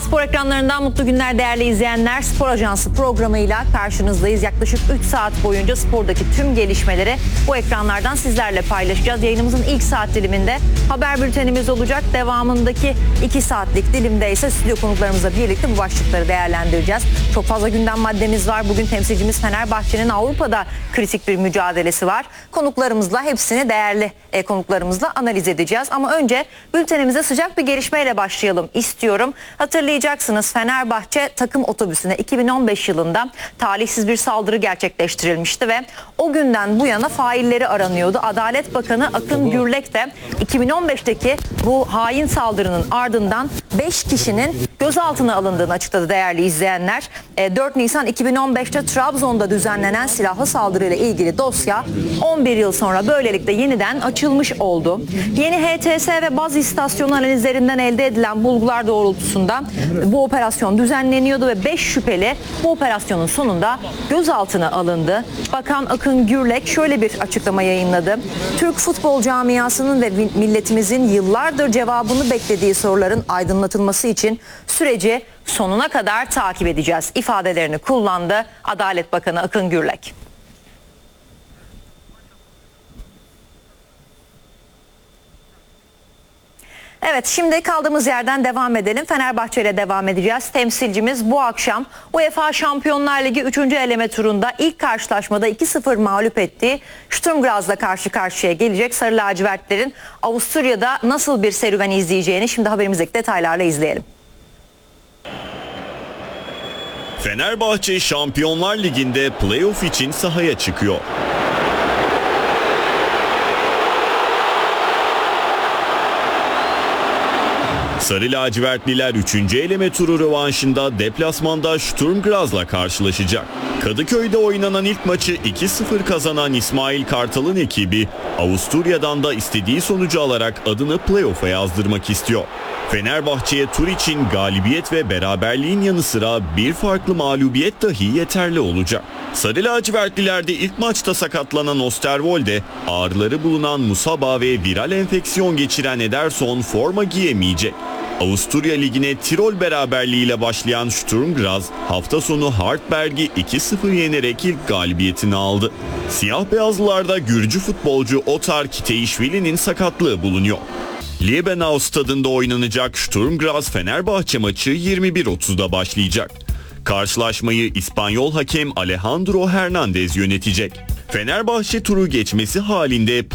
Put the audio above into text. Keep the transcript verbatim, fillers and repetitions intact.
Spor ekranlarından mutlu günler değerli izleyenler. Spor Ajansı programıyla karşınızdayız. Yaklaşık üç saat boyunca spordaki tüm gelişmeleri bu ekranlardan sizlerle paylaşacağız. Yayınımızın ilk saat diliminde haber bültenimiz olacak. Devamındaki iki saatlik dilimde ise stüdyo konuklarımızla birlikte bu başlıkları değerlendireceğiz. Çok fazla gündem maddemiz var. Bugün temsilcimiz Fenerbahçe'nin Avrupa'da kritik bir mücadelesi var. Konuklarımızla hepsini değerli e, konuklarımızla analiz edeceğiz. Ama önce bültenimize sıcak bir gelişmeyle başlayalım istiyorum. Hatırlayacaksınız, Fenerbahçe takım otobüsüne iki bin on beş yılında talihsiz bir saldırı gerçekleştirilmişti ve o günden bu yana failleri aranıyordu. Adalet Bakanı Akın Gürlek de iki bin on beşteki bu hain saldırının ardından beş kişinin gözaltına alındığını açıkladı değerli izleyenler. dört Nisan iki bin on beşte Trabzon'da düzenlenen silahlı saldırıyla ilgili dosya on bir yıl sonra böylelikle yeniden açılmış oldu. Yeni H T S ve baz istasyonu analizlerinden elde edilen bulgular doğrultusunda bu operasyon düzenleniyordu ve beş şüpheli bu operasyonun sonunda gözaltına alındı. Bakan Akın Gürlek şöyle bir açıklama yayınladı. Türk futbol camiasının ve milletimizin yıllardır cevabını beklediği soruların aydınlatılması için süreci sonuna kadar takip edeceğiz ifadelerini kullandı Adalet Bakanı Akın Gürlek. Evet, şimdi kaldığımız yerden devam edelim. Fenerbahçe ile devam edeceğiz. Temsilcimiz bu akşam UEFA Şampiyonlar Ligi üçüncü eleme turunda ilk karşılaşmada iki sıfır mağlup ettiği Sturm Graz'la karşı karşıya gelecek. Sarı lacivertlerin Avusturya'da nasıl bir serüven izleyeceğini şimdi haberimizdeki detaylarla izleyelim. Fenerbahçe Şampiyonlar Ligi'nde playoff için sahaya çıkıyor. Sarı lacivertliler üçüncü eleme turu rövanşında deplasmanda Sturm Graz'la karşılaşacak. Kadıköy'de oynanan ilk maçı iki sıfır kazanan İsmail Kartal'ın ekibi Avusturya'dan da istediği sonucu alarak adını playoff'a yazdırmak istiyor. Fenerbahçe'ye tur için galibiyet ve beraberliğin yanı sıra bir farklı mağlubiyet dahi yeterli olacak. Sarı lacivertlilerde ilk maçta sakatlanan Osterwolde, ağrıları bulunan Musaba ve viral enfeksiyon geçiren Ederson forma giyemeyecek. Avusturya Ligi'ne Tirol beraberliğiyle başlayan Sturm Graz hafta sonu Hartberg'i iki sıfır yenerek ilk galibiyetini aldı. Siyah beyazlılarda Gürcü futbolcu Otar Kiteişvili'nin sakatlığı bulunuyor. Liebenau stadında oynanacak Sturm Graz Fenerbahçe maçı yirmi bir otuzda başlayacak. Karşılaşmayı İspanyol hakem Alejandro Hernandez yönetecek. Fenerbahçe turu geçmesi halinde